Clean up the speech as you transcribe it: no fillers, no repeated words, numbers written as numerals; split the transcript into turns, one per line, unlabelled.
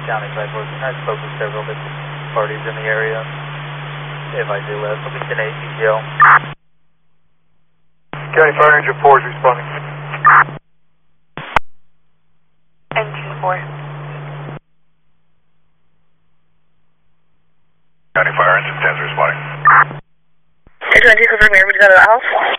County 514. I spoke with several different parties in the area. If I do left, I'll be 10-8 EGL.
County Fire Engine 4 is responding.
Engine 4.
County Fire Engine 10 is responding.
Engine 2, confirm you're ready to go to the house.